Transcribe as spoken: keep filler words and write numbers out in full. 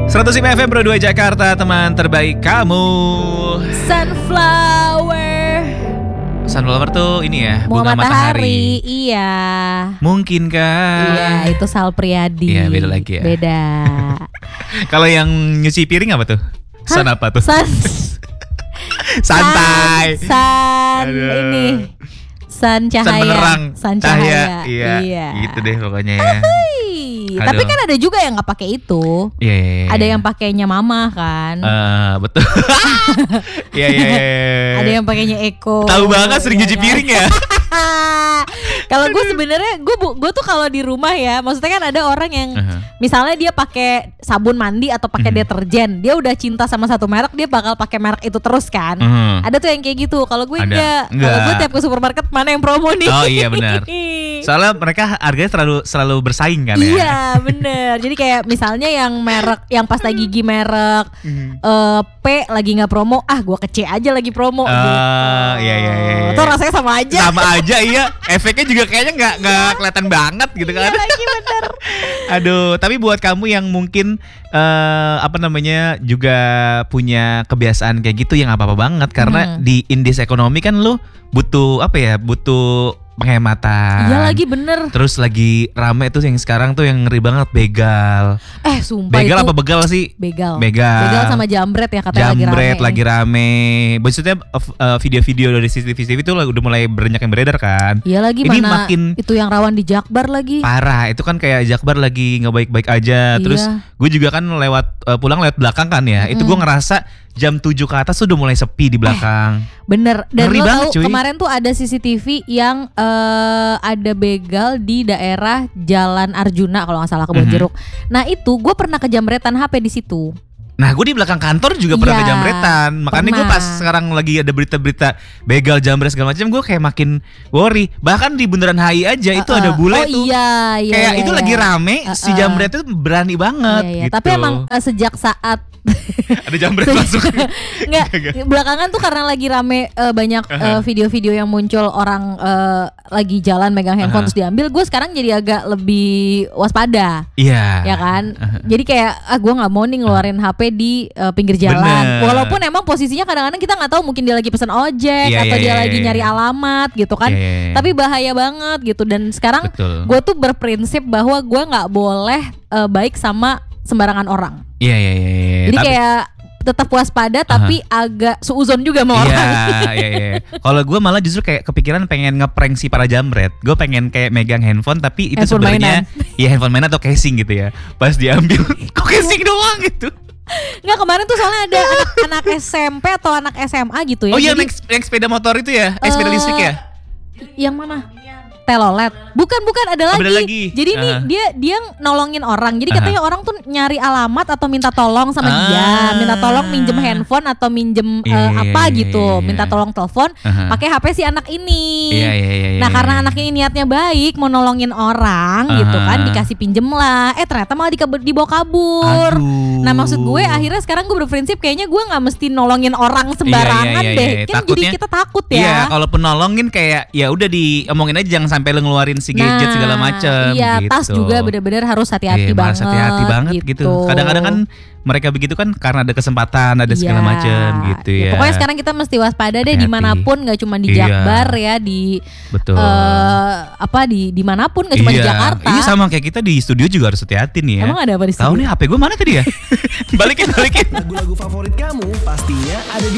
seratus lima F M Pro dua Jakarta, teman terbaik kamu. Sunflower. Sunflower tuh ini ya, bunga, bunga matahari. matahari. Iya. Mungkin kan? Iya, itu Sal Priadi. Iya, beda lagi ya. Beda. Kalau yang nyuci piring apa tuh? Sun Hah? apa tuh? Sun. Santai. Sun, sun ini. Sun cahaya. Sun menerang. Sun cahaya. Iya. Iya. Gitu deh pokoknya ya. Aduh. Tapi kan ada juga yang nggak pakai itu. Iya. Yeah, yeah, yeah. Ada yang pakainya mama kan. Uh, betul. Iya iya iya. Ada yang pakainya Eko. Tahu banget sering ya nyuci kan? piring ya. Kalau gue sebenarnya gue gue tuh kalau di rumah ya, maksudnya kan ada orang yang Uh-huh. misalnya dia pakai sabun mandi atau pakai Mhm. deterjen, dia udah cinta sama satu merek, dia bakal pakai merek itu terus kan. Mhm. Ada tuh yang kayak gitu. Kalau gue Ada. enggak. Kalau Enggak. gue tiap ke supermarket mana yang promo nih. Oh iya benar. Soalnya mereka harganya selalu selalu bersaing kan ya. Iya bener. Jadi kayak misalnya yang merek, yang pasta gigi merek eh, P lagi nggak promo, ah gue ke C aja lagi promo. Oh, gitu. iya, iya, iya, iya. Itu rasanya sama aja. Sama aja iya. Efeknya juga kayaknya nggak nggak kelihatan banget gitu kan. Iya lagi bener. Aduh, tapi buat kamu yang mungkin eh, apa namanya juga punya kebiasaan kayak gitu yang apa-apa banget karena Hmm. di indeks ekonomi kan lu butuh apa ya? Butuh penghematan. Iya lagi bener. Terus lagi rame tuh yang sekarang tuh yang ngeri banget begal. Eh sumpah Begal itu apa begal sih? Begal. Begal. Begal sama jambret ya katanya Jambret lagi lagi rame. rame. Maksudnya uh, video-video dari C C T V itu udah mulai banyak yang beredar kan. Iya lagi Ini mana makin itu yang rawan di Jakbar lagi. parah. Itu kan kayak Jakbar lagi nggak baik-baik aja. Iya. Terus gue juga kan lewat uh, pulang lewat belakang kan ya. Itu gue ngerasa jam tujuh ke atas sudah mulai sepi di belakang. Bener. Dan Ngeri lo banget, tahu cuy. kemarin tuh ada C C T V yang eh, ada begal di daerah Jalan Arjuna kalau nggak salah Kebon Mhm. Jeruk. Nah itu gue pernah kejamretan H P di situ. Nah gue di belakang kantor juga pernah Iya, kejamretan. Makanya gue pernah. pas sekarang lagi ada berita-berita begal jambret segala macam, gue kayak makin worry. Bahkan di Bundaran H I aja itu Uh-uh. ada bule oh, tuh. Iya, iya, Kayak iya, itu iya. lagi rame, si Uh-uh. jambret itu berani banget Iya, iya. gitu. Tapi emang eh, sejak saat ada jambret masuk. Nggak, belakangan tuh karena lagi rame eh, banyak eh, video-video yang muncul orang eh, lagi jalan megang handphone Uh-huh. terus diambil. Gue sekarang jadi agak lebih waspada. Iya. Ya kan, jadi kayak ah gue nggak mau nih ngeluarin H P di uh, pinggir jalan. Bener. Walaupun emang posisinya kadang-kadang kita nggak tahu mungkin dia lagi pesan ojek Iya, atau iya, dia iya, lagi iya. nyari alamat gitu kan. Iya, iya, iya. Tapi bahaya banget gitu. Dan sekarang Betul. gue tuh berprinsip bahwa gue nggak boleh uh, baik sama sembarangan orang. Iya iya iya. iya. Jadi Tapi- kayak tetap waspada tapi agak suuzon juga sama orang. Iya, iya, iya. Kalau gue malah justru kayak kepikiran pengen ngeprank si para jambret. Gue pengen kayak megang handphone tapi itu Handphone sebenarnya ya handphone mainan atau casing gitu ya. Pas diambil, kok casing doang gitu. Nggak, kemarin tuh soalnya ada anak, anak S M P atau anak S M A gitu ya. Oh iya, Jadi, naik, naik sepeda motor itu ya, eh, sepeda Eh, listrik ya. yang mana? Telolet. Bukan, bukan, ada Oh, lagi. ada lagi. Jadi nih Aha. dia dia nolongin orang. Jadi Aha. katanya orang tuh nyari alamat atau minta tolong sama dia, Ah. minta tolong minjem handphone atau minjem Iya, eh, iya, apa iya, gitu, iya, iya. minta tolong telepon Aha. pakai H P si anak ini. Iya iya iya. Nah iya, karena iya. anak ini niatnya baik mau nolongin orang gitu Aha. kan, dikasih pinjem lah. Eh ternyata malah dikabur, dibawa kabur. Aduh. Nah maksud gue akhirnya sekarang gue berprinsip kayaknya gue nggak mesti nolongin orang sembarangan Iya, iya, iya, deh. iya. Kan Takutnya- jadi kita takut ya. Iya, kalaupun nolongin kayak ya udah diomongin aja jangan sampai lu ngeluarin si gadget segala macam. Iya, gitu. tas juga bener-bener harus hati-hati Iya, banget. harus hati-hati banget gitu. Kadang-kadang kan mereka begitu kan karena ada kesempatan, ada segala Iya. macam gitu ya. Pokoknya sekarang kita mesti waspada deh Hati-hati. dimanapun, nggak cuma di Iya. Jakbar ya, di Betul. eh, apa di dimanapun, nggak cuma di Iya. Jakarta. Iya sama kayak kita di studio juga harus hati-hati nih ya. Emang ada apa di Tahu studio? nih H P gue mana tadi ya? balikin balikin. Lagu-lagu favorit kamu pastinya ada di